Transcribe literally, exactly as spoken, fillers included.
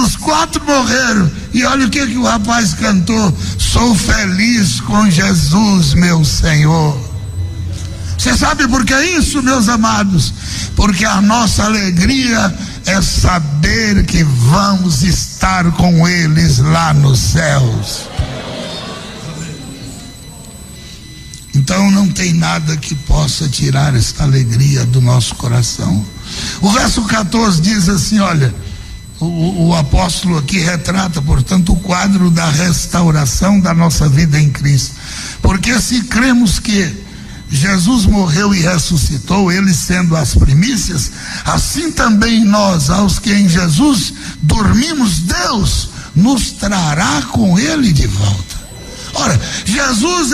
os quatro morreram. E olha o que, que o rapaz cantou: sou feliz com Jesus, meu Senhor. Você sabe por que é isso, meus amados? Porque a nossa alegria é saber que vamos estar com eles lá nos céus. Então não tem nada que possa tirar esta alegria do nosso coração. O verso catorze diz assim, olha, o, o apóstolo aqui retrata, portanto, o quadro da restauração da nossa vida em Cristo. Porque se cremos que Jesus morreu e ressuscitou, ele sendo as primícias, assim também nós, aos que em Jesus dormimos, Deus nos trará com ele de volta. Ora, Jesus